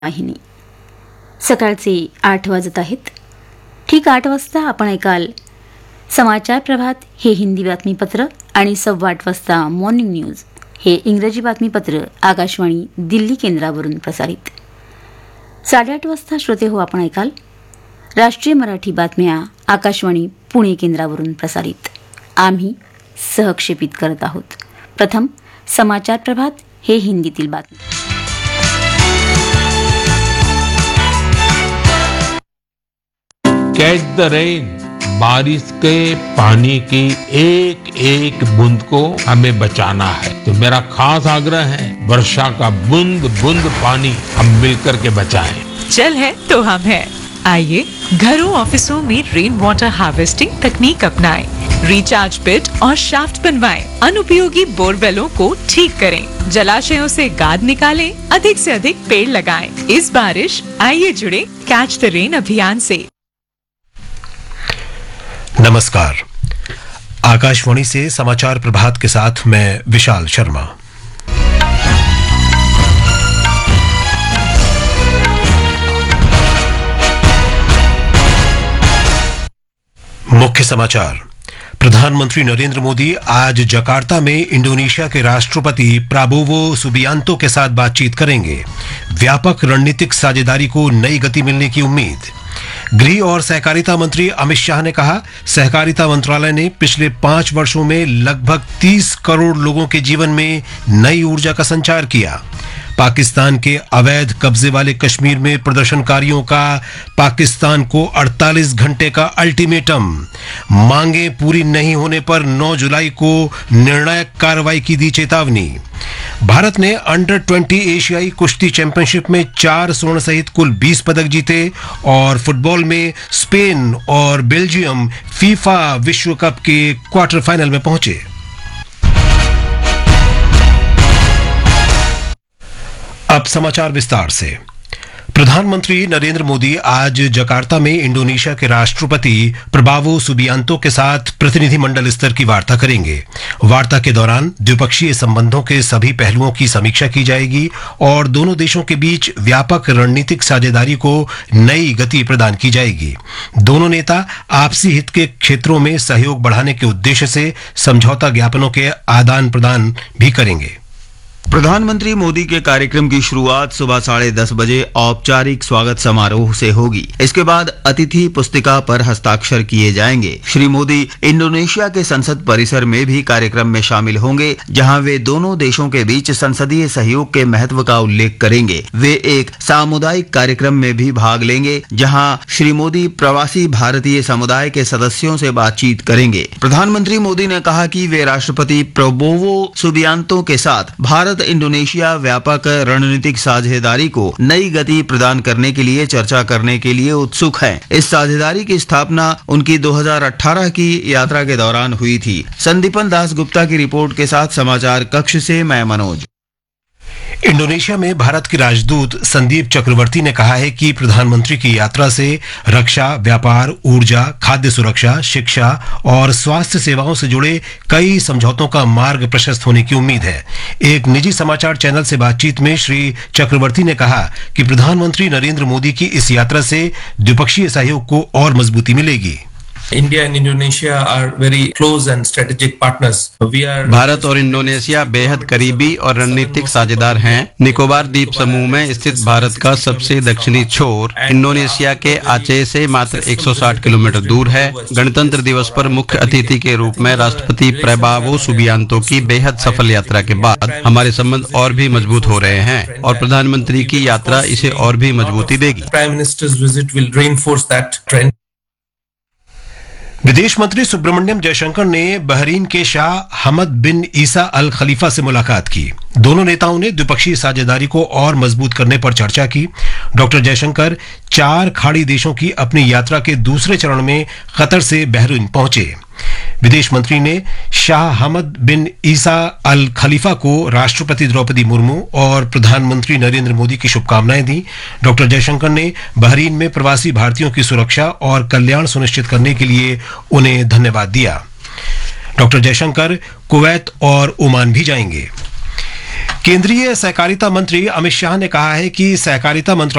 वाहिनी सकाळचे 8 वाजत आहेत. ठीक 8 वाजता आपण ऐकाल समाचार प्रभात हे हिंदी बातमीपत्र आणि 8:15 वाजता मॉर्निंग न्यूज हे इंग्रजी बातमीपत्र आकाशवाणी दिल्ली केंद्रावरून प्रसारित. 8:30 वाजता श्रोते हो आपण ऐकाल राष्ट्रीय मराठी बातम्या आकाशवाणी पुणे केंद्रावरून प्रसारित. आम्ही सहक्षेपित करत आहोत. प्रथम समाचार प्रभात हे हिंदीतील बातमी. कैच द रेन, बारिश के पानी की एक एक बूंद को हमें बचाना है. तो मेरा खास आग्रह है, वर्षा का बूंद बूंद पानी हम मिलकर के बचाएं. जल है तो हम है. आइए घरों ऑफिसों में रेन वाटर हार्वेस्टिंग तकनीक अपनाएं. रिचार्ज पिट और शाफ्ट बनवाएं. अनुपयोगी बोरवेलों को ठीक करें. जलाशयों से गाद निकालें. अधिक से अधिक पेड़ लगाएं. इस बारिश आइए जुड़े कैच द रेन अभियान से. नमस्कार. आकाशवाणी से समाचार प्रभात के साथ मैं विशाल शर्मा. मुख्य समाचार. प्रधानमंत्री नरेंद्र मोदी आज जकार्ता में इंडोनेशिया के राष्ट्रपति प्राबोवो सुबियांतो के साथ बातचीत करेंगे. व्यापक रणनीतिक साझेदारी को नई गति मिलने की उम्मीद. गृह और सहकारिता मंत्री अमित शाह ने कहा, सहकारिता मंत्रालय ने पिछले 5 वर्षों में लगभग 30 करोड़ लोगों के जीवन में नई ऊर्जा का संचार किया. पाकिस्तान के अवैध कब्जे वाले कश्मीर में प्रदर्शनकारियों का पाकिस्तान को 48 घंटे का अल्टीमेटम. मांगे पूरी नहीं होने पर 9 जुलाई को निर्णायक कार्रवाई की दी चेतावनी. भारत ने अंडर 20 एशियाई कुश्ती चैंपियनशिप में 4 स्वर्ण सहित कुल 20 पदक जीते. और फुटबॉल में स्पेन और बेल्जियम फीफा विश्व कप के क्वार्टर फाइनल में पहुंचे. अब समाचार विस्तार से. प्रधानमंत्री नरेंद्र मोदी आज जकार्ता में इंडोनेशिया के राष्ट्रपति प्रबावो सुबियांतो के साथ प्रतिनिधिमंडल स्तर की वार्ता करेंगे. वार्ता के दौरान द्विपक्षीय संबंधों के सभी पहलुओं की समीक्षा की जाएगी और दोनों देशों के बीच व्यापक रणनीतिक साझेदारी को नई गति प्रदान की जाएगी. दोनों नेता आपसी हित के क्षेत्रों में सहयोग बढ़ाने के उद्देश्य से समझौता ज्ञापनों के आदान प्रदान भी करेंगे. प्रधानमंत्री मोदी के कार्यक्रम की शुरुआत सुबह 10:30 बजे औपचारिक स्वागत समारोह से होगी. इसके बाद अतिथि पुस्तिका पर हस्ताक्षर किए जाएंगे. श्री मोदी इंडोनेशिया के संसद परिसर में भी कार्यक्रम में शामिल होंगे, जहां वे दोनों देशों के बीच संसदीय सहयोग के महत्व का उल्लेख करेंगे. वे एक सामुदायिक कार्यक्रम में भी भाग लेंगे, जहां श्री मोदी प्रवासी भारतीय समुदाय के सदस्यों से बातचीत करेंगे. प्रधानमंत्री मोदी ने कहा कि वे राष्ट्रपति प्रबोवो सुबियांतो के साथ भारत इंडोनेशिया व्यापक रणनीतिक साझेदारी को नई गति प्रदान करने के लिए चर्चा करने के लिए उत्सुक हैं. इस साझेदारी की स्थापना उनकी 2018 की यात्रा के दौरान हुई थी. संदीपन दास गुप्ता की रिपोर्ट के साथ समाचार कक्ष से मैं मनोज. इंडोनेशिया में भारत के राजदूत संदीप चक्रवर्ती ने कहा है कि प्रधानमंत्री की यात्रा से रक्षा, व्यापार, ऊर्जा, खाद्य सुरक्षा, शिक्षा और स्वास्थ्य सेवाओं से जुड़े कई समझौतों का मार्ग प्रशस्त होने की उम्मीद है. एक निजी समाचार चैनल से बातचीत में श्री चक्रवर्ती ने कहा कि प्रधानमंत्री नरेंद्र मोदी की इस यात्रा से द्विपक्षीय सहयोग को और मजबूती मिलेगी. India and Indonesia are very close and strategic partners. Bharat और इंडोनेशिया बेहद करीबी और रणनीतिक साझेदार हैं. निकोबार द्वीप समूह में स्थित भारत का सबसे दक्षिणी छोर इंडोनेशिया के आचे से मात्र 160 किलोमीटर दूर है. गणतंत्र दिवस पर मुख्य अतिथि के रूप में राष्ट्रपति प्रबावो सुबियांतो की बेहद सफल यात्रा के बाद हमारे संबंध और भी मजबूत हो रहे हैं और प्रधानमंत्री की यात्रा इसे और भी मजबूती देगी. Prime Minister's visit will reinforce that trend. विदेश मंत्री सुब्रमण्यम जयशंकर ने बहरीन के शाह हमद बिन ईसा अल खलीफा से मुलाकात की. दोनों नेताओं ने द्विपक्षीय साझेदारी को और मजबूत करने पर चर्चा की. डॉक्टर जयशंकर 4 खाड़ी देशों की अपनी यात्रा के दूसरे चरण में कतर से बहरीन पहुंचे. विदेश मंत्री ने शाह हमद बिन ईसा अल खलीफा को राष्ट्रपति द्रौपदी मुर्मू और प्रधानमंत्री नरेंद्र मोदी की शुभकामनाएं दी. डॉक्टर जयशंकर ने बहरीन में प्रवासी भारतीयों की सुरक्षा और कल्याण सुनिश्चित करने के लिए उन्हें धन्यवाद दिया. डॉक्टर जयशंकर कुवैत और ओमान भी जाएंगे. केंद्रीय सहकारिता मंत्री अमित शाह ने कहा है कि सहकारिता मंत्रालय